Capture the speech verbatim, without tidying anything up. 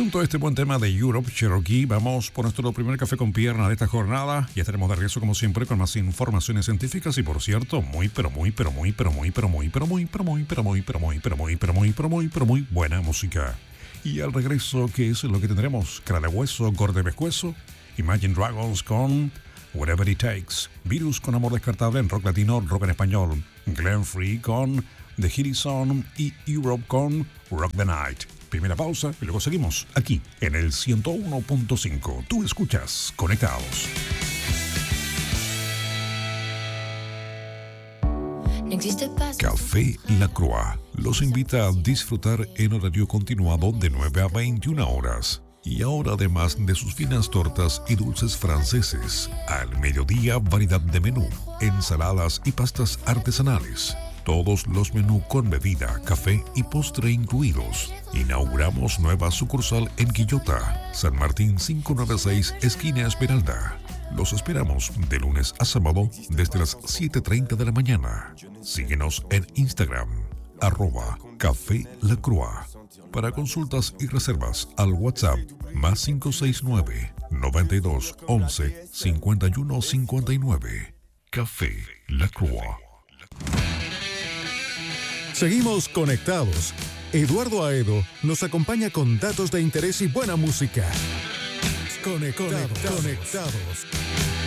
Junto a este buen tema de Europe Cherokee, vamos por nuestro primer café con pierna de esta jornada. Ya estaremos de regreso como siempre con más informaciones científicas y, por cierto, muy pero muy pero muy pero muy pero muy pero muy pero muy pero muy pero muy pero muy pero muy pero muy pero muy buena música. Y al regreso, ¿qué es lo que tendremos? Cráneo Hueso, Gordo Pescuezo, Imagine Dragons con Whatever It Takes, Virus con Amor Descartable en rock latino, rock en español, Glenn Free con The Hitty Song y Europe con Rock the Night. Primera pausa y luego seguimos aquí en el ciento uno punto cinco. Tú escuchas Conectados. Café La Croix los invita a disfrutar en horario continuado de nueve a veintiuna horas. Y ahora, además de sus finas tortas y dulces franceses, al mediodía variedad de menú, ensaladas y pastas artesanales. Todos los menús con bebida, café y postre incluidos. Inauguramos nueva sucursal en Quillota, San Martín quinientos noventa y seis, esquina Esmeralda. Los esperamos de lunes a sábado desde las siete y media de la mañana. Síguenos en Instagram, arroba Café La Croix. Para consultas y reservas al WhatsApp más cinco seis nueve, noventa y dos, once, cincuenta y uno cincuenta y nueve. Café La Croix. Seguimos conectados. Eduardo Aedo nos acompaña con datos de interés y buena música. Conectados. Conectados. Conectados.